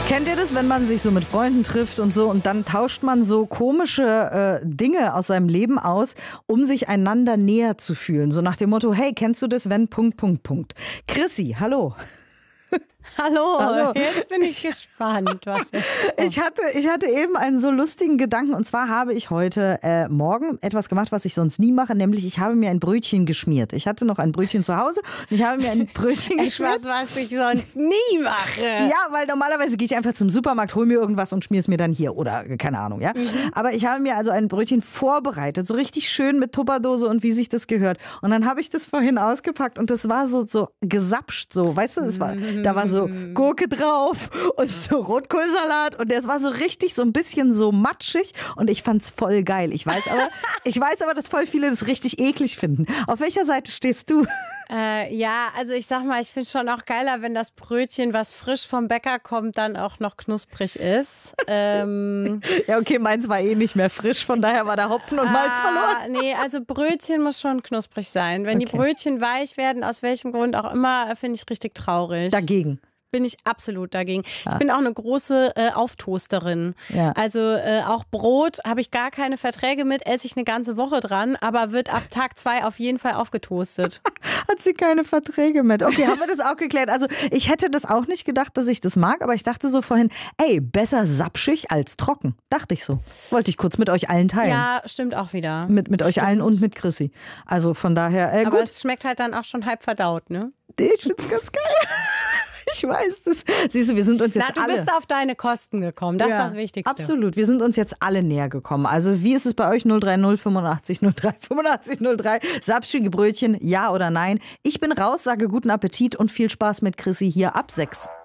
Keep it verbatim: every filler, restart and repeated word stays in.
Kennt ihr das, wenn man sich so mit Freunden trifft und so und dann tauscht man so komische äh, Dinge aus seinem Leben aus, um sich einander näher zu fühlen? So nach dem Motto, hey, kennst du das, wenn Punkt, Punkt, Punkt. Chrissy, hallo. Hallo, Hallo, jetzt bin ich gespannt. Was ich, hatte, ich hatte eben einen so lustigen Gedanken und zwar habe ich heute äh, Morgen etwas gemacht, was ich sonst nie mache, nämlich ich habe mir ein Brötchen geschmiert. Ich hatte noch ein Brötchen zu Hause und ich habe mir ein Brötchen geschmiert. Etwas, was ich sonst nie mache. Ja, weil normalerweise gehe ich einfach zum Supermarkt, hole mir irgendwas und schmier es mir dann hier oder keine Ahnung, ja. Mhm. Aber ich habe mir also ein Brötchen vorbereitet, so richtig schön mit Tupperdose und wie sich das gehört. Und dann habe ich das vorhin ausgepackt und das war so, so gesapscht, so, weißt du, es war, da war so Gurke drauf und so Rotkohlsalat und das war so richtig so ein bisschen so matschig und ich fand's voll geil. Ich weiß aber, ich weiß aber, dass voll viele das richtig eklig finden. Auf welcher Seite stehst du? Äh, ja, also ich sag mal, ich finde schon auch geiler, wenn das Brötchen, was frisch vom Bäcker kommt, dann auch noch knusprig ist. Ähm, ja, okay, meins war eh nicht mehr frisch, von daher war der Hopfen und Malz verloren. Nee, also Brötchen muss schon knusprig sein. Wenn okay. die Brötchen weich werden, aus welchem Grund auch immer, finde ich richtig traurig. Dagegen. Bin ich absolut dagegen. Ja. Ich bin auch eine große äh, Auftoasterin. Ja. Also äh, auch Brot habe ich gar keine Verträge mit, esse ich eine ganze Woche dran, aber wird ab Tag zwei auf jeden Fall aufgetoastet. Hat sie keine Verträge mit. Okay, haben wir das auch geklärt. Also ich hätte das auch nicht gedacht, dass ich das mag, aber ich dachte so vorhin, ey, besser sapschig als trocken. Dachte ich so. Wollte ich kurz mit euch allen teilen. Ja, stimmt auch wieder. Mit, mit euch allen und mit Chrissy. Also von daher, äh, gut. Aber es schmeckt halt dann auch schon halb verdaut, ne? Ich find's ganz geil. Ich weiß das. Siehst du, wir sind uns jetzt Na, du alle... bist auf deine Kosten gekommen. Das ja, ist das Wichtigste. Absolut. Wir sind uns jetzt alle näher gekommen. Also wie ist es bei euch? null drei null fünfundachtzig null drei fünfundachtzig null drei. Sapschige Brötchen, ja oder nein? Ich bin raus, sage guten Appetit und viel Spaß mit Chrissy hier ab sechs.